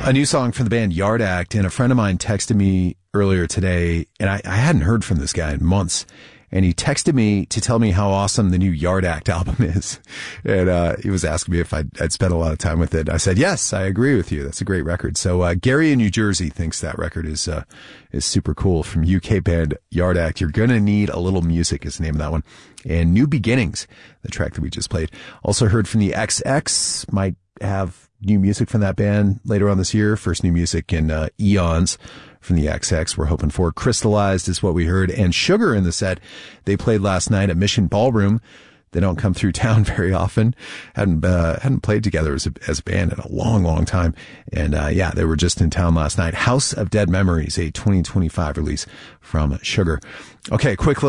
a new song from the band Yard Act, and a friend of mine texted me earlier today, and I hadn't heard from this guy in months. And he texted me to tell me how awesome the new Yard Act album is. And he was asking me if I'd spent a lot of time with it. I said, yes, I agree with you. That's a great record. So Gary in New Jersey thinks that record is super cool, from UK band Yard Act. You're Gonna Need a Little Music is the name of that one. And New Beginnings, the track that we just played. Also heard from the XX, might have new music from that band later on this year. First new music in eons from the XX we're hoping for. Crystallized is what we heard. And Sugar in the set. They played last night at Mission Ballroom. They don't come through town very often. Hadn't played together as a band in a long, long time. And they were just in town last night. House of Dead Memories, a 2025 release from Sugar. Okay, quick